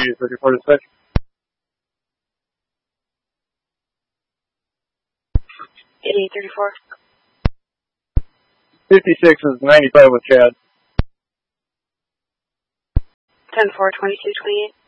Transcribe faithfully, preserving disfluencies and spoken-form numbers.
eighty-eight thirty-four dispatch. eighty-eight thirty-four. fifty-six is ninety-five with Chad. ten four twenty-two twenty-eight.